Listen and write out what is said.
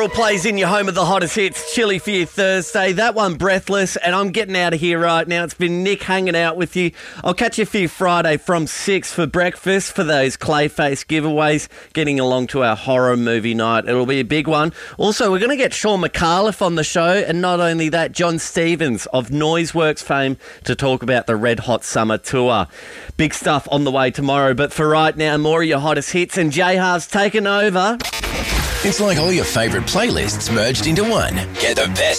Laurel plays in your home of the hottest hits, Chilly for your Thursday. That one, Breathless, and I'm getting out of here right now. It's been Nick hanging out with you. I'll catch you for your Friday from 6 for breakfast for those Clayface giveaways, getting along to our horror movie night. It'll be a big one. Also, we're going to get Sean McAuliffe on the show, and not only that, John Stevens of Noiseworks fame to talk about the Red Hot Summer Tour. Big stuff on the way tomorrow, but for right now, more of your hottest hits, and J-Har's taken over. It's like all your favourite playlists merged into one. Get the best